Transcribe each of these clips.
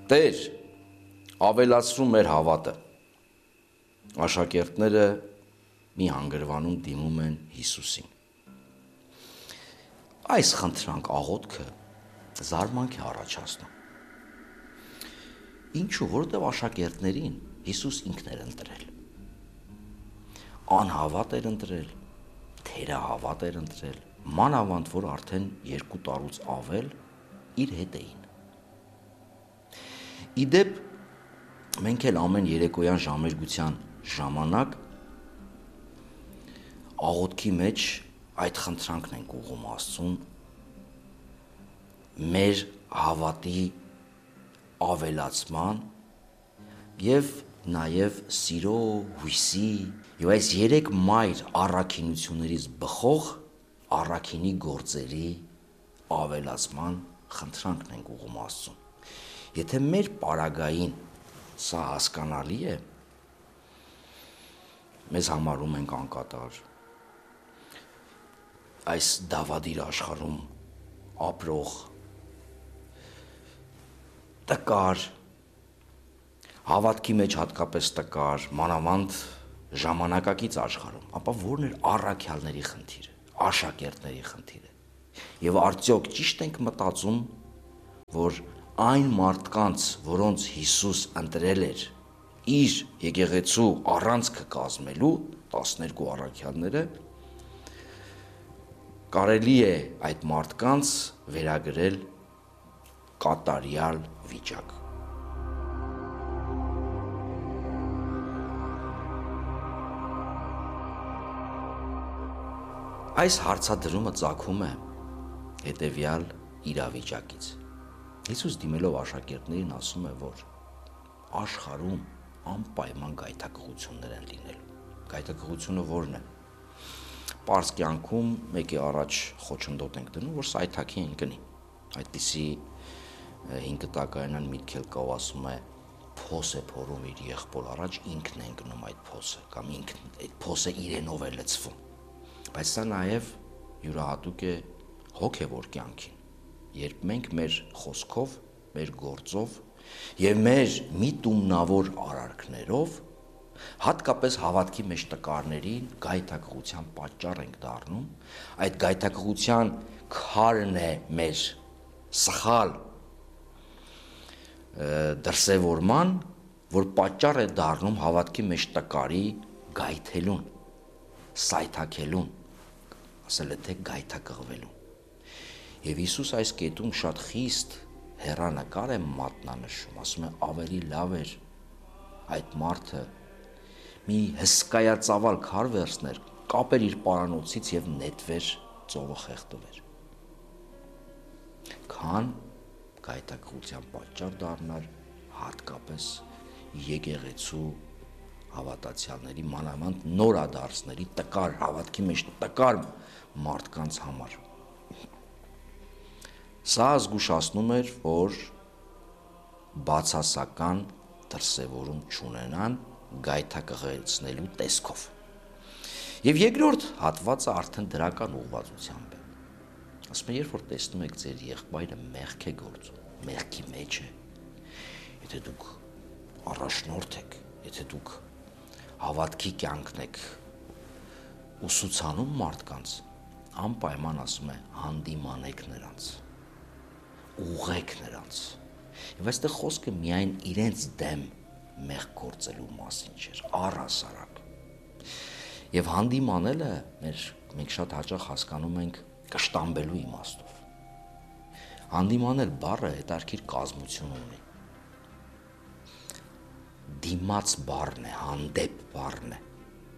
Տեր, ավելացրու մեր հավատը։ Աշակերտները մի հանգրվանում դիմում են Հիսուսին։ Այս խնդրանք աղոթքը զարմանք է առաջացնում։ Ինչու, որովհետև աշակերտներին Հիսուս ինքն էր ընտրել։ Անհավատ էր ընտրել, թերահավատ էր ընտրել, մանավանդ որ արդեն 2 տարուց ավել իր հետ էին։ Իդեպ մենք էլ ամեն երեկոյան ժամերգության ժամանակ աղոթքի մեջ այդ խնդրանքն ենք ուղղում Աստծուն, մեր հավատի ավելացման եւ նաեւ սիրո, հույսի եւ այս 3 մայր առաքինություններից բխող առաքինի գործերի ավելացման խնդրանքն ենք ուղղում Աստծուն։ Եթե մեր պարագային սա հասկանալի է, մեզ համարում ենք անկատար, այս դավադիր աշխարհում ապրող տկար, հավատքի մեջ հատկապես տկար, մանավանդ ժամանակակից աշխարհում, ապա որն էր առաքյալների խնդիրը, աշակերտների խնդիրը։ Եվ արդյոք ճիշտ ենք մտածում, որ այն մարդկանց, որոնց Հիսուս ընտրել էր իր եկեղեցու առանցքը կազմելու 12 առաքյալները, կարելի է այդ մարդկանց վերագրել կատարյալ վիճակ։ Այս հարցադրումը ծագում է հետևյալ իրավիճակից։ Հիսուս դիմելով աշակերտներին ասում է, որ աշխարհում անպայման գայթակղություններ են լինելու։ Գայթակղությունը ո՞րն է։ Պարզ կյանքում մեկի առաջ խոչընդոտ ենք դնում, որ սայթաքի ընկնի։ Այդպիսի 5 տակայանան միտք էլ կա, ասում է, փոս է փորում իր եղբոր առաջ, ինքն է ընկնում այդ փոսը, կամ ինքն այդ փոսը իրենով է լցվում։ Բայց սա նաև յուրահատուկ է հոգևոր կյանքին, երբ մենք մեր խոսքով, մեր գործով եւ մեր միտումնավոր արարքներով հատկապես հավատքի մեջ տկարներին գայթակղության պատճառ ենք դառնում, այդ գայթակղության քարն է մեր սխալ դրսևորման, որ պատճառ է դառնում հավատքի մեջ տկարի գայթելուն, սայթաքելուն, ասել է թե գայթակղվելուն։ Եվ Հիսուս այս կետում շատ խիստ հեռանկար է մատնանշում, ասում է ավելի լավ էր այդ մարդը մի հսկայածավալ քար վերցներ, կապեր իր պարանոցից եւ նետվեր ծովը խեղդվեր, քան գայթակղության պատճառ դառնար հատկապես եկեղեցու հավատացյալների, մանավանդ նորադարձների, տկար հավատքի մեջ տկար մարդկանց համար։ Սա զգուշացնում էր, որ բացասական դրսևորում չունենան գայթակղեցնելու տեսքով։ Եվ երկրորդ հատվածը արդեն դրական ուղղվածությամբ է։ Ասում է, երբ որ տեսնում եք ձեր եղբայրը մեղք է գործում, մեղքի մեջ է, եթե դուք առաջնորդ եք, եթե դուք հավատքի կյանքն եք ուսուցանում մարդկանց, անպայման ասում է հանդիմանեք նրանց, ուղղեք նրանց։ Եվ այստեղ խոսքը միայն իրենց դեմ մեղք գործելու մասին չէր, առհասարակ։ Եվ հանդիմանելը մենք շատ հաճախ հասկանում ենք կշտամբելու իմաստով։ Հանդիմանել բառը հետարքիր կազմություն ունի։ Դիմաց բառն է, հանդեպ բառն է։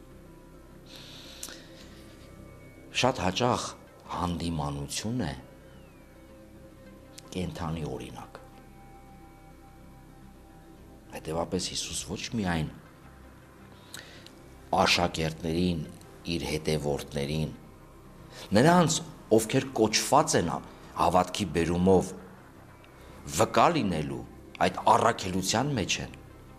Շատ հաճախ հանդիմանություն է կենդանի օրինակ։ Հետևաբար Հիսուս ոչ միայն աշակերտներին, իր հետևորդներին, նրանց, ովքեր կոչված են հավատքի բերումով վկա լինելու, այդ առաքելության մեջ են,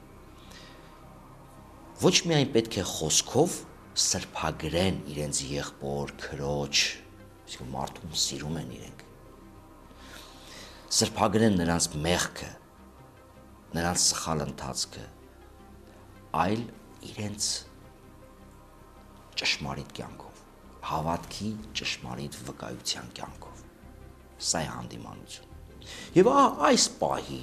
ոչ միայն պետք է խոսքով սրբագրեն իրենց եղբոր, քրոջ, այսինքն մարդուն սիրում են իրենք, սրբագրեն նրանց մեղքը, նրանց սխալ ընթացքը, այլ իրենց ճշմարիտ կյանքով, հավատքի ճշմարիտ վկայության կյանքով։ Սա է հանդիմանություն։ Եվ այս պահի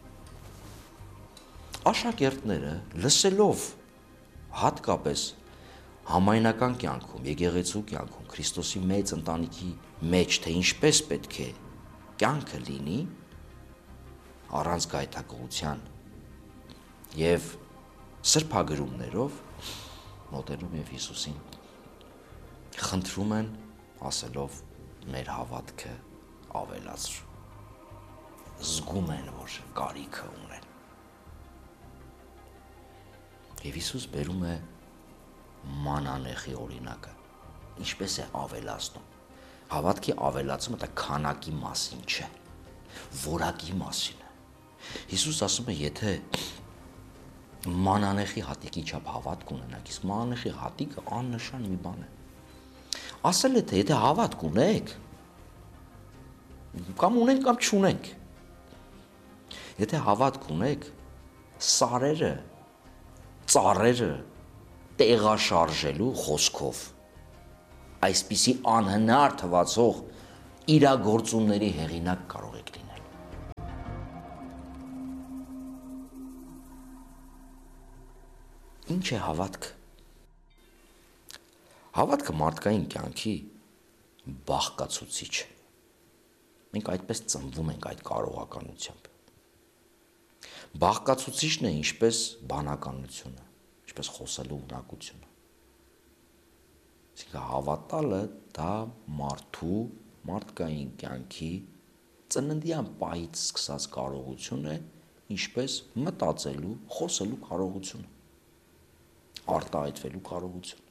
աշակերտները լսելով հատկապես համայնական կյանքում, եկեղեցու կյանքում, Քրիստոսի մեծ ընտանիքի մեջ, թե ինչպես պետք է կյանքը լինի, առանց գայթակղության եւ սրբագրումներով մոտենում եւ Հիսուսին խնդրում են, ասելով մեր հավատքը ավելացրու։ Զգում են, որ կարիքը ունեն։ Եվ Հիսուս բերում է մանանեխի օրինակը, ինչպես է ավելացնում։ Հավատքի ավելացումը դա քանակի մասին չէ, որակի մասին է։ Հիսուս ասում է, եթե մանանեխի հատիկի չափ հավատք ունենաք, իսկ մանանեխի հատիկը աննշան մի բան է։ Ասել է, թե եթե հավատք ունեք, կամ ունենք կամ չունենք, եթե հավատք ունեք, սարերը, ծառերը տեղաշարժելու խոսքով այսպիսի անհնար թվացող իրագործումների հեղինակ կարող եք լինել։ Ինչ է հավատքը։ Հավատքը մարդկային կյանքի բաղկացուցիչ է։ Մենք այդպես ծնվում ենք այդ կարողականությամբ։ Բաղկացուցիչն է ինչպես բանականությունը, ինչպես խոսելու ունակությունը։ Այսինքն հավատալը դա մարդկային կյանքի ծննդյան պահից սկսած կարողություն է, ինչպես մտածելու, խոսելու կարողությունը, արտահայտվելու կարողություն։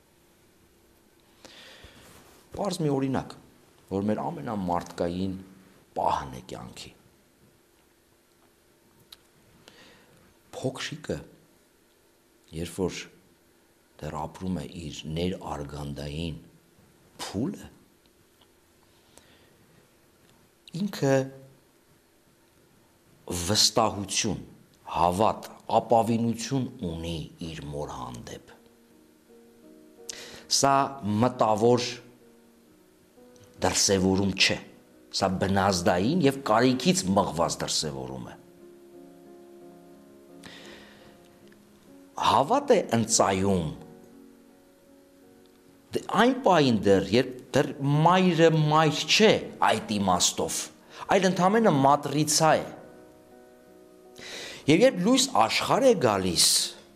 Պարզ մի օրինակ, որ մեր ամենամարդկային պահն է կյանքի։ Փոքրիկը, երբ որ դեռ ապրում է իր ներարգանդային փուլը, ինքը վստահություն, հավատ, ապավինություն ունի իր մոր հանդեպ։ Սա մտավոր դրսևորում չէ, սա բնազդային եւ կարիքից մղված դրսևորում է։ Հավատ է ընծայում այն պահին դեռ, երբ դեռ մայրը մայր չէ այդ իմաստով, այլ ընդամենը մատրիցա է։ Եվ երբ լույս աշխարհ է գալիս,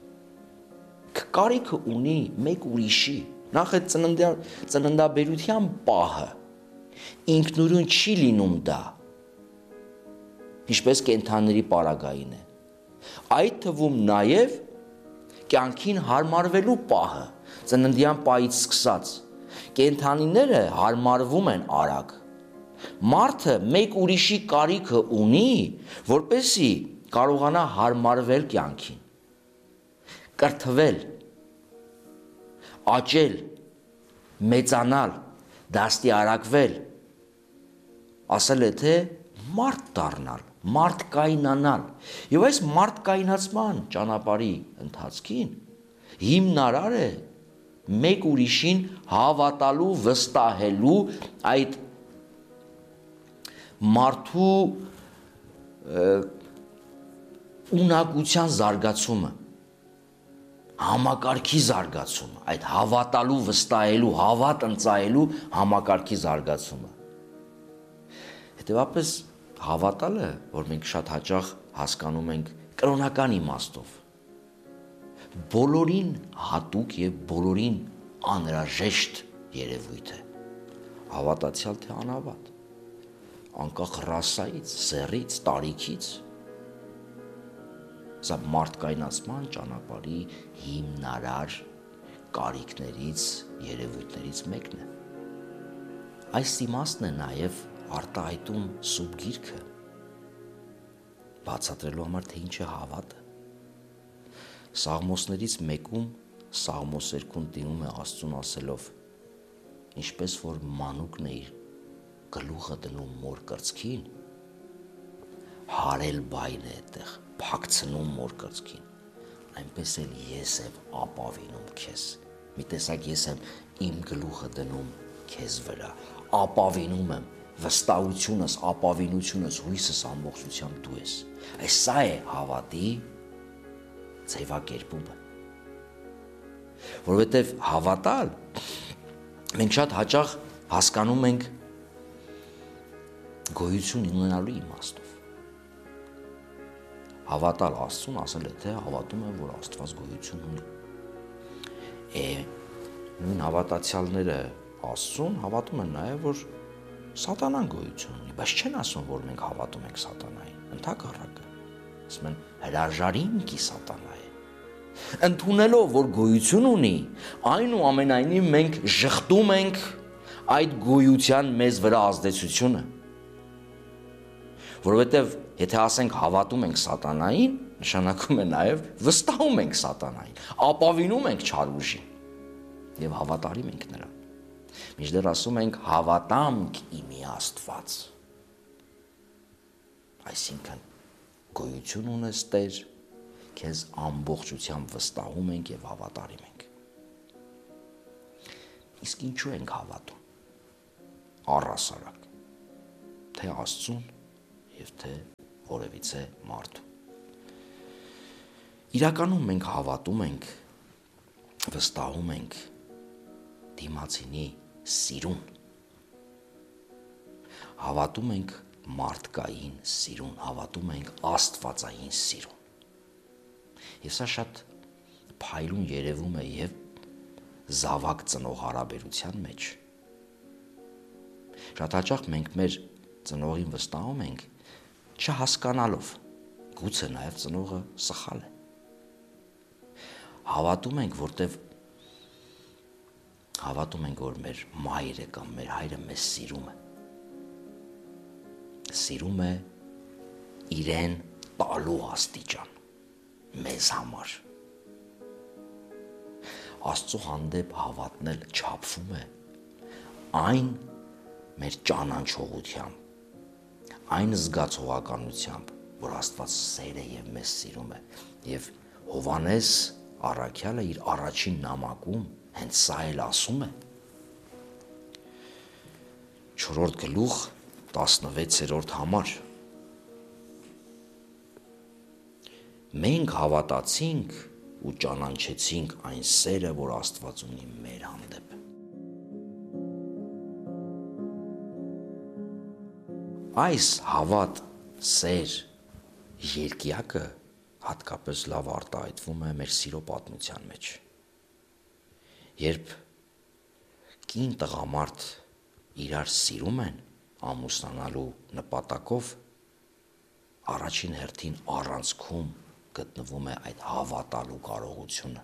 կարիքը ունի մեկ ուրիշի, նախ այդ ծննդաբերության պահը, ինքնուրույն չի լինում դա, ինչպես կենդանիների պարագային է։ Այդ թվում նաև կյանքին հարմարվելու պահը, ծննդյան պահից սկսած, կենդանիները հարմարվում են արագ։ Մարդը մեկ ուրիշի կարիքը ունի, որպեսզի կարողանա հարմարվել կյանքին, կրթվել, աճել, մեծանալ, դաստիարակվել, ասել է, թե մարդ դառնալ, մարդկայնանալ։ Եվ այս մարդկայնացման ճանապարհի ընթացքին հիմնարար է մեկ ուրիշին հավատալու, վստահելու այդ մարդու ունակության զարգացումը, համակարգի զարգացումը, այդ հավատալու, վստահելու, հավատ ընծայելու համակարգի զարգացումը։ Հետևաբար հավատալը, որ մենք շատ հաճախ հասկանում ենք կրոնական իմաստով, բոլորին հատուկ եւ բոլորին անհրաժեշտ երևույթ է։ Հավատացյալ թե անհավատ, անկախ ռասայից, սեռից, տարիքից, սա մարդկայնացման ճանապարհի հիմնարար կարիքներից, երևույթներից մեկն է։ Այս իմաստն է նաև արտահայտում Սուրբ Գիրքը, բացատրելու համար, թե ինչ է հավատը։ Սաղմոսներից մեկում Սաղմոս 2-ն դիմում է Աստծուն ասելով. ինչպես որ մանուկն է իր գլուխը դնում մոր կրծքին, հարել բայն է այդտեղ, փակցնում մոր կրծքին, այնպես էլ ես եմ ապավինում քեզ։ Մի տեսակ ես եմ իմ գլուխը դնում քեզ վրա, ապավինում եմ, վստահությունս, ապավինությունս, հույսս ամբողջությամբ դու ես։ Այս սա է հավատի ձևակերպումը։ Որովհետև հավատալ մենք շատ հաճախ հասկանում ենք գոյություն ունենալու իմաստով։ Հավատալ Աստծուն ասել է, թե հավատում եմ, որ Աստված գոյություն ունի։ Նույն հավատացյալները Աստծուն հավատում են նաև, որ Սատանան գոյություն ունի, բայց չեն ասում, որ մենք հավատում ենք Սատանային, ընդհակառակը։ Ասում են հրաժարինքի Սատանա է։ Ընդունելով, որ գոյություն ունի, այնուամենայնիվ մենք ժխտում ենք այդ գոյության մեզ վրա ազդեցությունը։ Որովհետև եթե ասենք հավատում ենք Սատանային, նշանակում է նաև վստահում ենք Սատանային, ապավինում ենք չար ուժին եւ հավատարիմ ենք նրան։ Մինչդեռ ասում ենք հավատամք իմի Աստված։ Այսինքն գոյություն ունես Տեր, քեզ ամբողջությամբ վստահում ենք եւ հավատարիմ ենք։ Իսկ ինչու ենք հավատում։ Առհասարակ, թե Աստծուն եւ թե որևիցե մարդու։ Իրականում մենք հավատում ենք, վստահում ենք դիմացինի սիրուն։ Հավատում ենք մարդկային սիրուն, հավատում ենք աստվածային սիրուն։ Եվ սա շատ փայլուն երևում է եւ զավակ ծնող հարաբերության մեջ։ Շատ հաճախ մենք մեր ծնողին վստահում ենք, չհասկանալով, գուցե նաև ծնողը սխալ է։ Հավատում ենք, որ մեր մայրը կամ մեր հայրը մեզ սիրում է։ Սիրում է իրեն տալու աստիճան, մեզ համար։ Աստծո հանդեպ հավատնել չափվում է այն մեր ճանաչողությամբ, այն զգացողականությամբ, որ Աստված սեր է եւ մեզ սիրում է։ Եվ Հովհաննես առաքյալը իր առաջին նամակում հենց սա էլ ասում է։ 4-րդ գլուխ 16-րդ համար։ Մենք հավատացինք ու ճանաչեցինք այն սերը, որ Աստված ունի մեր հանդեպ։ Այս հավատ, սեր, երկիակը հատկապես լավ արտահայտվում է մեր սիրո պատմության մեջ։ Երբ կին տղամարդ իրար սիրում են ամուսնանալու նպատակով, առաջին հերթին առանցքում գտնվում է այդ հավատալու կարողությունը։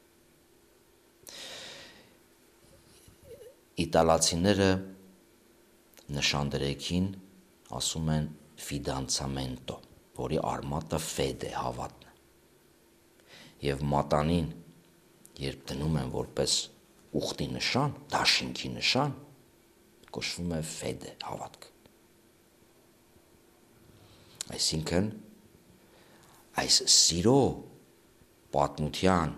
Իտալացիները նշանդրեքին ասում են ֆիդանցամենտո, որի արմատը ֆեդ է, հավատն է։ Եվ մատանին, երբ դնում են որպես ուխտի նշան, դաշինքի նշան, կոչվում է ֆեդե, հավատք։ Այսինքն, այս սիրո պատմության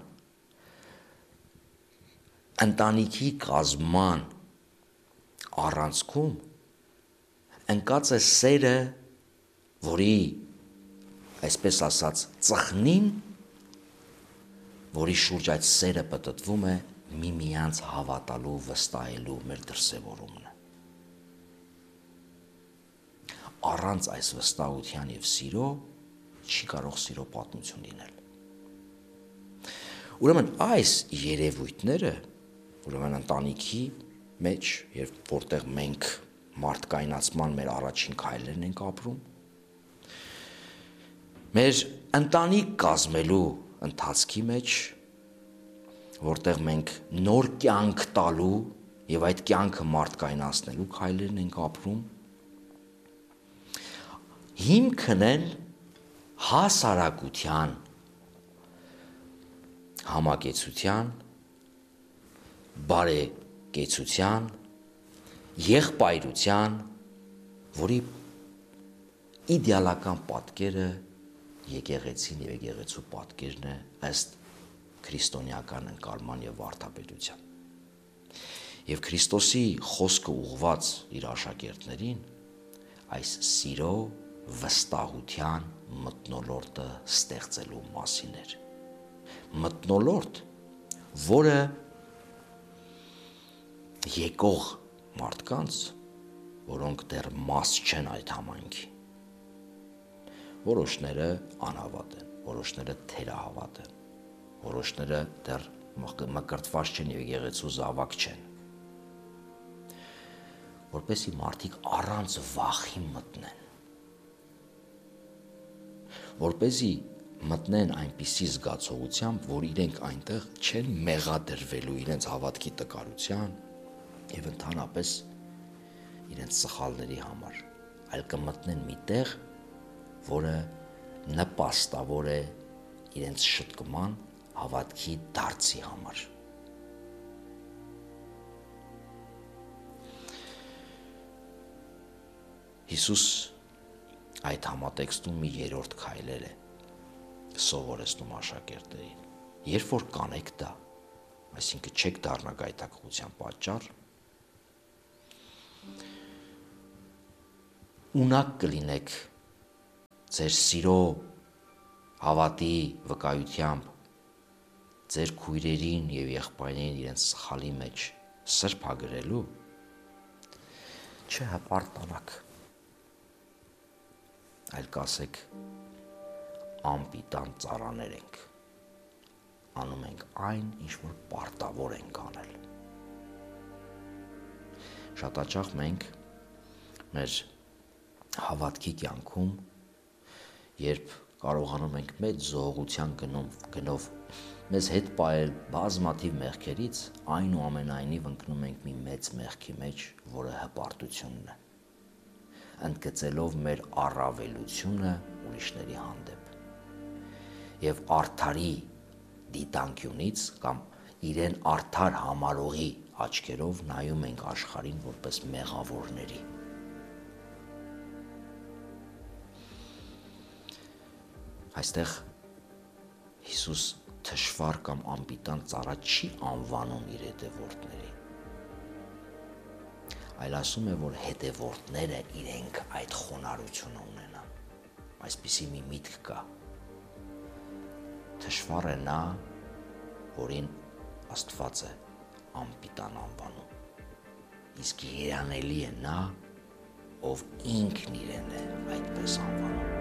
ընտանիքի կազման առանցքում ընկած է սերը, որի, այսպես ասած, ծխնին, որի շուրջ այդ սերը պտտվում է միմյանց հավատալու, վստահելու մեր դրսևորումն է։ Առանց այս վստահության եւ սիրո չի կարող սիրո պատմություն լինել։ Ուրեմն այս երևույթները, ուրեմն ընտանիքի մեջ, որտեղ մենք մարդկայնացման մեր առաջին քայլերն ենք ապրում, մեր ընտանիք կազմելու ընթացքի մեջ, որտեղ մենք նոր կյանք տալու եւ այդ կյանքը մարդկայնացնելու քայլերն ենք ապրում, հիմքն են հասարակության, համակեցության, բարեկեցության, եղբայրության, որի իդեալական պատկերը եկեղեցին եւ եկեղեցու պատկերն է ըստ քրիստոնեական ընկալման եւ վարդապետության։ Եվ Քրիստոսի խոսքը ուղված իր աշակերտներին այս սիրո վստահության մթնոլորտը ստեղծելու մասին էր։ Մթնոլորտ, որը եկող մարդկանց, որոնք դեռ մաս չեն այդ համայնքի, որոշները անհավատ են, որոշները թերահավատ են, որոշները դեռ մկրտված չեն եւ եկեղեցու զավակ չեն, որպեսի մարդիկ առանց վախի մտնեն, որպեսի մտնեն այնպիսի զգացողությամբ, որ իրենք այնտեղ չեն մեղադրվելու իրենց հավատքի տկարության եւ ընդհանրապես իրենց սխալների համար, այլ կմտնեն մի տեղ, որը նպաստավոր է իրենց շտկման հավատքի դարձի համար։ Հիսուս այդ համատեքստում մի երրորդ քայլեր է սովորեցնում աշակերտներին։ Երբ որ կանեք դա, այսինքն չեք դառնա գայթակղության պատճառ, ունակ կլինեք ձեր սիրո հավատի վկայությամբ ձեր քույրերին եւ եղբայրներին իրենց սխալի մեջ սրբագրելու, չհպարտանաք, այլ կասեք անպիտան ծառաներ ենք, անում ենք այն, ինչ որ պարտավոր ենք անել։ Շատ հաճախ մենք մեր հավատքի կյանքում, երբ կարողանում ենք մեծ զողողության գնով մեզ հետ պահել բազմաթիվ մեղքերից, այնուամենայնիվ ընկնում ենք մի մեծ մեղքի մեջ, որը հպարտությունն է, ընդգծելով մեր առավելությունը ուրիշների հանդեպ եւ արդարի դիտանկյունից կամ իրեն արդար համարողի աչքերով նայում ենք աշխարհին որպես մեղավորների։ Այստեղ Հիսուս թշվառ կամ անպիտան ծառա չի անվանում իր հետևորդներին, այլ ասում է, որ հետևորդները իրենք այդ խոնարհությունը ունենան։ Այսպիսի մի միտք կա։ Թշվառ է նա, որին Աստված է անպիտան անվանում, իսկ երանելի է նա, ով ինքն իրեն է այդպես անվանում։